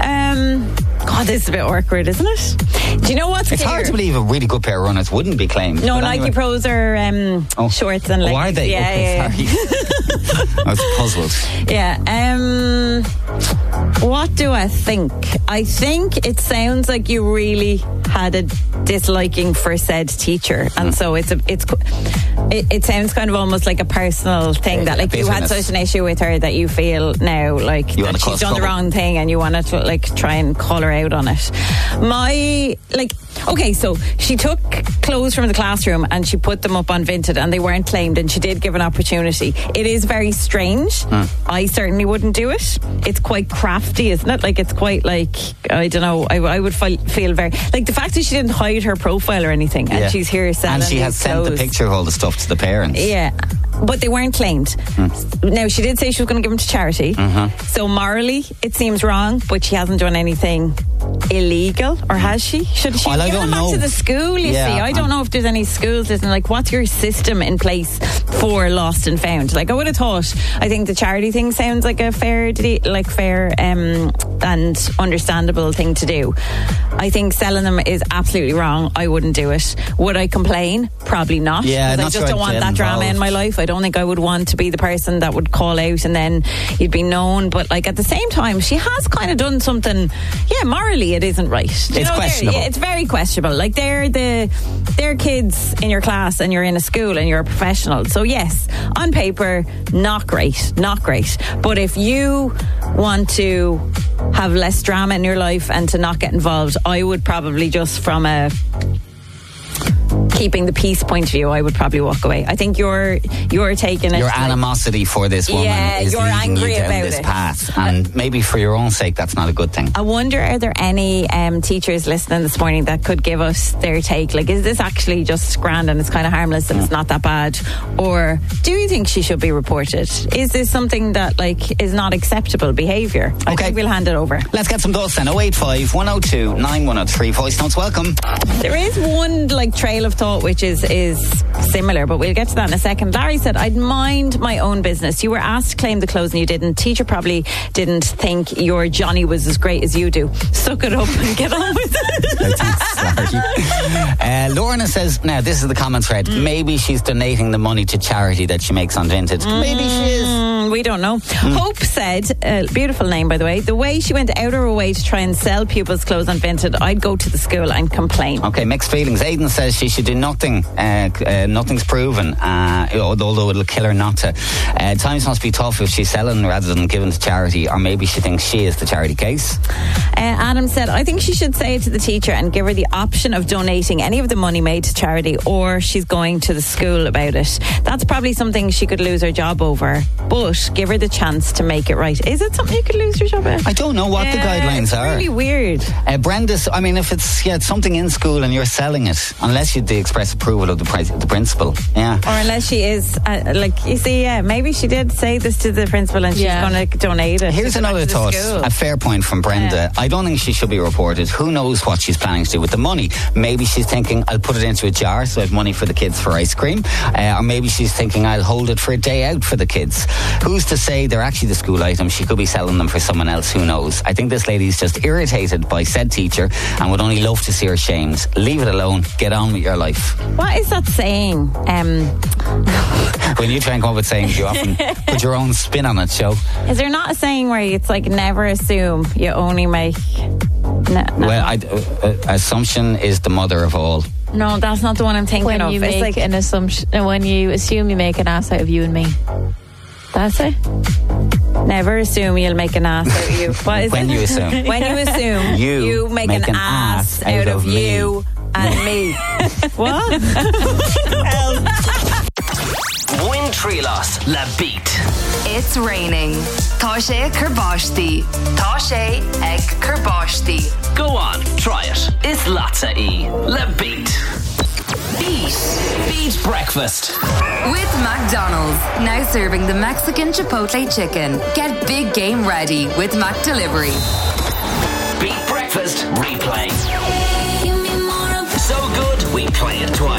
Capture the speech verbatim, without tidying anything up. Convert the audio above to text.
Um, God, this is a bit awkward, isn't it? Do you know what's It's clear? hard to believe a really good pair of runners wouldn't be claimed. No, But Nike anyway. Pros are um, Oh. shorts and leggings. Oh, are they? Yeah, okay, yeah, yeah. sorry. I was puzzled. Yeah. Um, what do I think? I think it sounds like you really had a disliking for said teacher, and so it's a it's it, it sounds kind of almost like a personal thing, that like you had bitterness. such an issue with her that you feel now like You that wanna she's cause done the trouble. wrong thing, and you want to like try and call her out on it. My like okay, so she took clothes from the classroom and she put them up on Vinted, and they weren't claimed, and she did give an opportunity. It is very strange. I certainly wouldn't do it. It's quite crafty, isn't it? Like it's quite like I don't know. I, I would fi- feel very like the fact that she didn't hide her profile or anything, and Yeah. she's here selling. And she has these sent the clothes. picture of all the stuff to the parents. Yeah, but they weren't claimed. Now, she did say she was going to give them to charity. So morally, it seems wrong, but she hasn't done anything illegal, or has she? Should she Well, I give don't them back know. to the school, you Yeah, see? I don't um, know if there's any schools, isn't like, what's your system in place for lost and found? Like, I would have thought, I think the charity thing sounds like a fair, like fair um, and understandable thing to do. I think selling them is absolutely wrong. I wouldn't do it. Would I complain? Probably not. Yeah, 'cause I not just sure don't I'd want get that drama in involved. my life. I don't think I would want to be the person that would call out and then you'd be known. But like at the same time, she has kind of done something. Yeah, morally, it isn't right. Do you It's know, they're- questionable. yeah, it's very questionable. Like they're the they're kids in your class, and you're in a school, and you're a professional. So yes, on paper, not great, not great. But if you want to have less drama in your life and to not get involved, I would probably just from a keeping the peace point of view, I would probably walk away. I think you're you're taking it Your like- animosity for this woman Yeah, is you're leading angry you down about this it. path, and maybe for your own sake, that's not a good thing. I wonder, are there any um, teachers listening this morning that could give us their take? Like, is this actually just grand and it's kind of harmless and it's not that bad? Or do you think she should be reported? Is this something that, like, is not acceptable behaviour? I Okay. think we'll hand it over. Let's get some thoughts then. oh eight five, one oh two, nine one oh three. Voice notes, welcome. There is one, like, trail of thought which is, is similar, but we'll get to that in a second. Larry said, I'd mind my own business. You were asked to claim the clothes and you didn't. Teacher probably didn't think your Johnny was as great as you do. Suck it up and get on with it. Sorry. Uh, Lorna says, now this is the comment thread, Mm. maybe she's donating the money to charity that she makes on Vinted. Maybe she is. Mm, we don't know. Hope said, uh, beautiful name by the way, the way she went out of her way to try and sell pupils' clothes on Vinted, I'd go to the school and complain. Okay, mixed feelings. Aidan says she should do nothing. Uh, uh, nothing's proven, uh, although it'll kill her not to. Uh, times must be tough if she's selling rather than giving to charity, or maybe she thinks she is the charity case. Uh, Adam said, I think she should say it to the teacher and give her the option of donating any of the money made to charity, or she's going to the school about it. That's probably something she could lose her job over, but give her the chance to make it right. Is it something you could lose your job at? I don't know what the Yeah, guidelines it's are. really weird. Uh, Brenda's, I mean, if it's yeah, it's something in school and you're selling it, unless you the express approval of the, pri- the principal, yeah. Or unless she is, uh, like, you see, yeah, maybe she did say this to the principal and she's Yeah. going to donate it. Here's to go another back to the thought, school. a fair point from Brenda. Yeah. I don't think she should be reported. Who knows what she's planning to do with the money? Maybe she's thinking, I'll put it into a jar so I have money for the kids for ice cream. Uh, or maybe she's thinking, I'll hold it for a day out for the kids. Who's to say they're actually the school items? She could be selling them for someone else. Who knows? I think this lady's just irritated by said teacher and would only love to see her shamed. Leave it alone. Get on with your life. What is that saying? Um, When you try and come up with sayings, you often put your own spin on it, Joe. is there not a saying where it's like, never assume, you only make... No, no. Well, I, uh, uh, assumption is the mother of all. No, that's not the one I'm thinking When of. you It's make like, an assumption, uh, when you assume you make an ass out of you and me. That's it. never assume you'll make an ass out of you. What is When it? you assume. When you assume You you make, make an, an ass, ass out, out of, of me. you and me. What? Win Trilos Le Beat. It's raining. Tá sé Kerbashti. Tá sé ag Kerbashti. Go on, try it. It's Latza E. Le Beat. Eat. Beat breakfast. With McDonald's, now serving the Mexican Chipotle chicken. Get big game ready with Mac Delivery. Beat breakfast replay. So good, we play it twice.